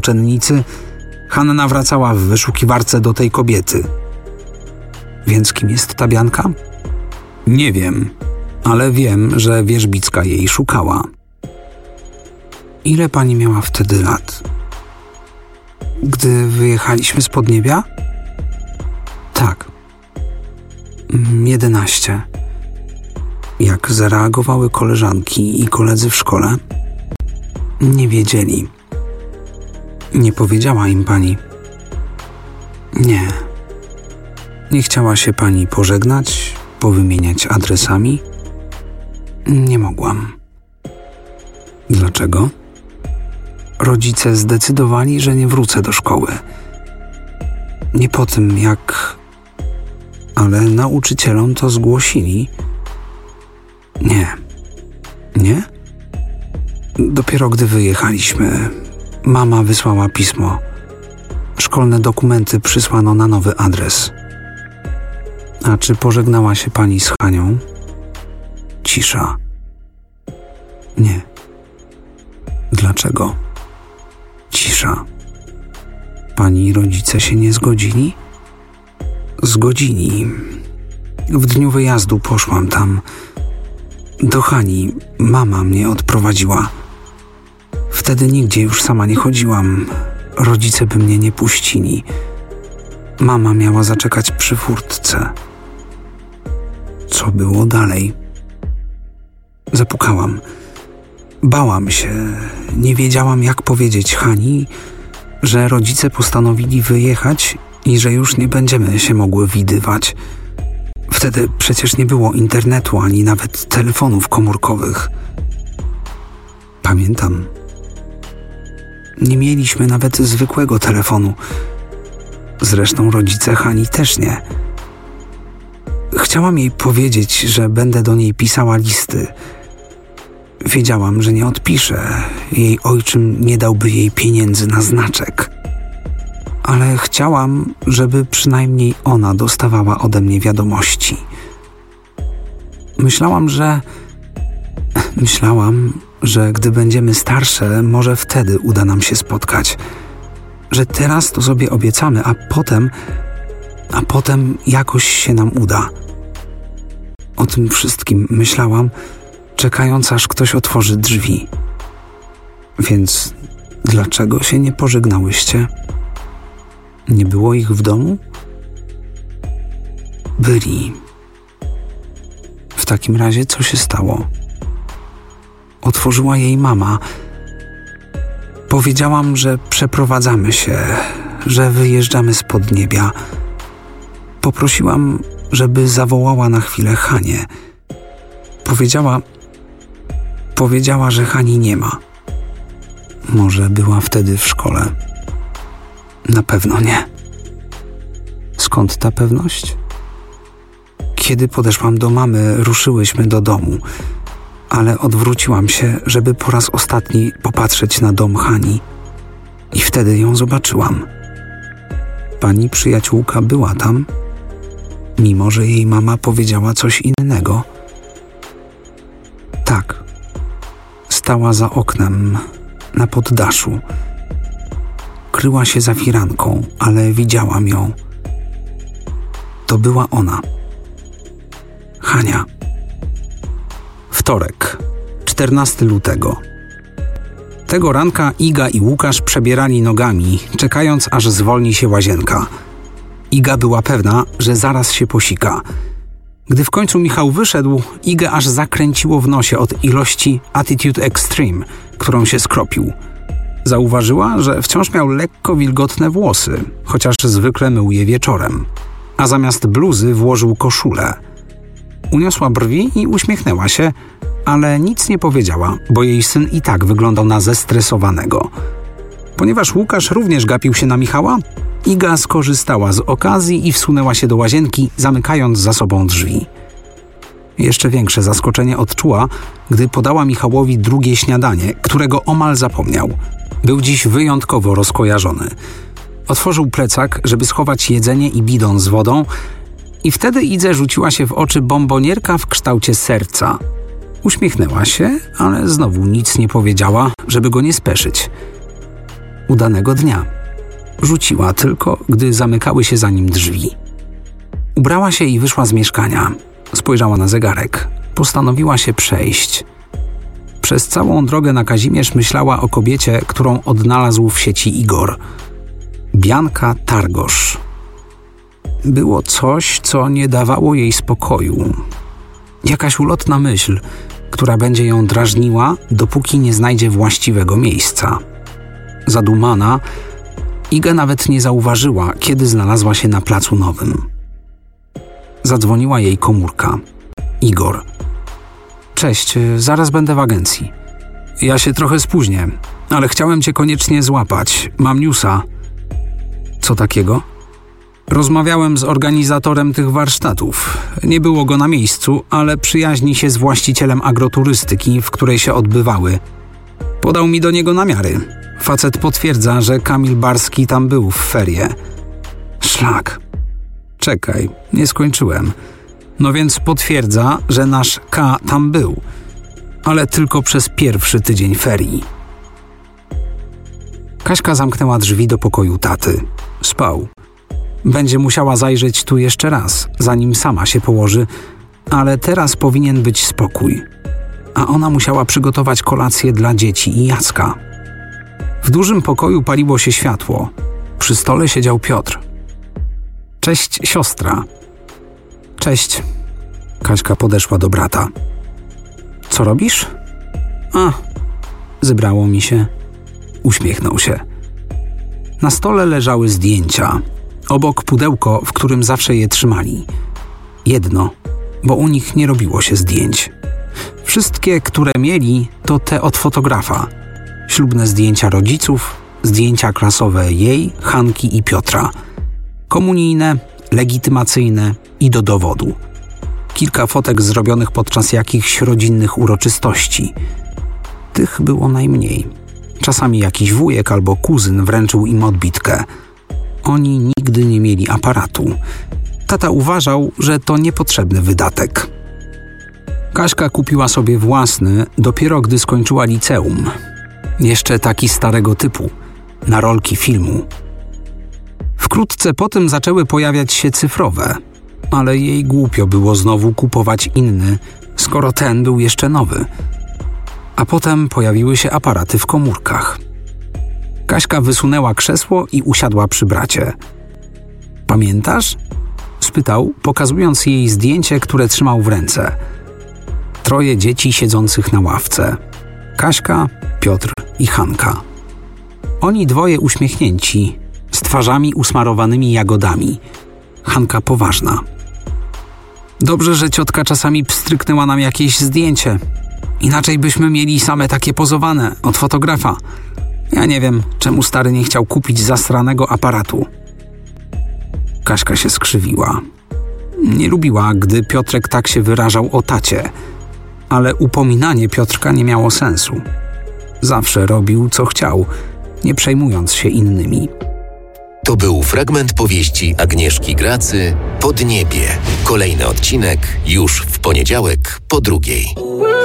uczennicy, Hanna wracała w wyszukiwarce do tej kobiety. Więc kim jest ta Bianka? Nie wiem, ale wiem, że Wierzbicka jej szukała. Ile pani miała wtedy lat? Gdy wyjechaliśmy z Podniebia? Tak. 11. Jak zareagowały koleżanki i koledzy w szkole? Nie wiedzieli. Nie powiedziała im pani? Nie. Nie chciała się pani pożegnać, powymieniać adresami? Nie mogłam. Dlaczego? Rodzice zdecydowali, że nie wrócę do szkoły. Nie po tym, jak... Ale nauczycielom to zgłosili. Nie. Nie? Dopiero gdy wyjechaliśmy, mama wysłała pismo. Szkolne dokumenty przysłano na nowy adres. A czy pożegnała się pani z Hanią? Cisza. Nie. Dlaczego? Cisza. Pani rodzice się nie zgodzili? Zgodzili. W dniu wyjazdu poszłam tam. Do Hani. Mama mnie odprowadziła. Wtedy nigdzie już sama nie chodziłam. Rodzice by mnie nie puścili. Mama miała zaczekać przy furtce. Co było dalej? Zapukałam. Bałam się. Nie wiedziałam, jak powiedzieć Hani, że rodzice postanowili wyjechać i że już nie będziemy się mogły widywać. Wtedy przecież nie było internetu ani nawet telefonów komórkowych. Pamiętam. Nie mieliśmy nawet zwykłego telefonu. Zresztą rodzice Hani też nie. Chciałam jej powiedzieć, że będę do niej pisała listy. Wiedziałam, że nie odpiszę. Jej ojczym nie dałby jej pieniędzy na znaczek. Ale chciałam, żeby przynajmniej ona dostawała ode mnie wiadomości. Myślałam, że gdy będziemy starsze, może wtedy uda nam się spotkać. Że teraz to sobie obiecamy, a potem jakoś się nam uda. O tym wszystkim myślałam, czekając, aż ktoś otworzy drzwi. Więc dlaczego się nie pożegnałyście? Nie było ich w domu? Byli. W takim razie co się stało? Otworzyła jej mama. Powiedziałam, że przeprowadzamy się, że wyjeżdżamy z Podniebia. Poprosiłam, żeby zawołała na chwilę Hanię. Powiedziała, że Hani nie ma. Może była wtedy w szkole. Na pewno nie. Skąd ta pewność? Kiedy podeszłam do mamy, ruszyłyśmy do domu, ale odwróciłam się, żeby po raz ostatni popatrzeć na dom Hani. I wtedy ją zobaczyłam. Pani przyjaciółka była tam, mimo że jej mama powiedziała coś innego. Tak. Stała za oknem, na poddaszu. Kryła się za firanką, ale widziałam ją. To była ona. Hania. Wtorek, 14 lutego. Tego ranka Iga i Łukasz przebierali nogami, czekając, aż zwolni się łazienka. Iga była pewna, że zaraz się posika. Gdy w końcu Michał wyszedł, Igę aż zakręciło w nosie od ilości Attitude Extreme, którą się skropił. Zauważyła, że wciąż miał lekko wilgotne włosy, chociaż zwykle mył je wieczorem. A zamiast bluzy włożył koszulę. Uniosła brwi i uśmiechnęła się, ale nic nie powiedziała, bo jej syn i tak wyglądał na zestresowanego. Ponieważ Łukasz również gapił się na Michała, Iga skorzystała z okazji i wsunęła się do łazienki, zamykając za sobą drzwi. Jeszcze większe zaskoczenie odczuła, gdy podała Michałowi drugie śniadanie, którego omal zapomniał. Był dziś wyjątkowo rozkojarzony. Otworzył plecak, żeby schować jedzenie i bidon z wodą, i wtedy Idze rzuciła się w oczy bombonierka w kształcie serca. Uśmiechnęła się, ale znowu nic nie powiedziała, żeby go nie speszyć. udanego dnia. Rzuciła tylko, gdy zamykały się za nim drzwi. Ubrała się i wyszła z mieszkania. Spojrzała na zegarek. Postanowiła się przejść. Przez całą drogę na Kazimierz myślała o kobiecie, którą odnalazł w sieci Igor. Bianka Targosz. Było coś, co nie dawało jej spokoju. Jakaś ulotna myśl, która będzie ją drażniła, dopóki nie znajdzie właściwego miejsca. Zadumana, Iga nawet nie zauważyła, kiedy znalazła się na Placu Nowym. Zadzwoniła jej komórka. Igor. Cześć, zaraz będę w agencji. Ja się trochę spóźnię, ale chciałem cię koniecznie złapać. Mam newsa. Co takiego? Rozmawiałem z organizatorem tych warsztatów. Nie było go na miejscu, ale przyjaźni się z właścicielem agroturystyki, w której się odbywały. Podał mi do niego namiary. Facet potwierdza, że Kamil Barski tam był w ferie. Szlak. Czekaj, nie skończyłem. No więc potwierdza, że nasz K tam był, ale tylko przez pierwszy tydzień ferii. Kaśka zamknęła drzwi do pokoju taty. Spał. Będzie musiała zajrzeć tu jeszcze raz, zanim sama się położy, ale teraz powinien być spokój. A ona musiała przygotować kolację dla dzieci i Jacka. W dużym pokoju paliło się światło. Przy stole siedział Piotr. Cześć, siostra. Cześć. Kaśka podeszła do brata. Co robisz? A, zebrało mi się. Uśmiechnął się. Na stole leżały zdjęcia. Obok pudełko, w którym zawsze je trzymali. Jedno, bo u nich nie robiło się zdjęć. Wszystkie, które mieli, to te od fotografa. Ślubne zdjęcia rodziców, zdjęcia klasowe jej, Hanki i Piotra. Komunijne, legitymacyjne i do dowodu. Kilka fotek zrobionych podczas jakichś rodzinnych uroczystości. Tych było najmniej. Czasami jakiś wujek albo kuzyn wręczył im odbitkę. Oni nigdy nie mieli aparatu. Tata uważał, że to niepotrzebny wydatek. Kaśka kupiła sobie własny dopiero gdy skończyła liceum. Jeszcze taki starego typu, na rolki filmu. Wkrótce potem zaczęły pojawiać się cyfrowe, ale jej głupio było znowu kupować inny, skoro ten był jeszcze nowy. A potem pojawiły się aparaty w komórkach. Kaśka wysunęła krzesło i usiadła przy bracie. Pamiętasz? Spytał, pokazując jej zdjęcie, które trzymał w ręce. 3 dzieci siedzących na ławce. Kaśka, Piotr i Hanka. Oni 2 uśmiechnięci, z twarzami usmarowanymi jagodami. Hanka poważna. Dobrze, że ciotka czasami pstryknęła nam jakieś zdjęcie. Inaczej byśmy mieli same takie pozowane od fotografa. Ja nie wiem, czemu stary nie chciał kupić zasranego aparatu. Kaśka się skrzywiła. Nie lubiła, gdy Piotrek tak się wyrażał o tacie. Ale upominanie Piotrka nie miało sensu. Zawsze robił, co chciał, nie przejmując się innymi. To był fragment powieści Agnieszki Gracy Podniebie. Kolejny odcinek już w poniedziałek po 2:00.